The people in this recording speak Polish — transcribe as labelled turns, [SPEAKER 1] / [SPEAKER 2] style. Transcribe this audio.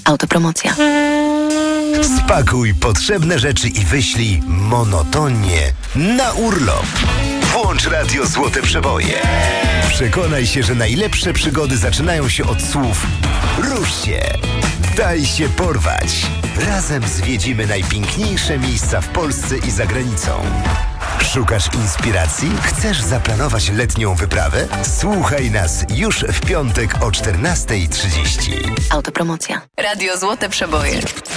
[SPEAKER 1] Autopromocja.
[SPEAKER 2] Spakuj potrzebne rzeczy i wyślij monotonnie na urlop. Włącz Radio Złote Przeboje. Przekonaj się, że najlepsze przygody zaczynają się od słów rusz się, daj się porwać. Razem zwiedzimy najpiękniejsze miejsca w Polsce i za granicą. Szukasz inspiracji? Chcesz zaplanować letnią wyprawę? Słuchaj nas już w piątek o 14:30.
[SPEAKER 1] Autopromocja. Radio Złote Przeboje.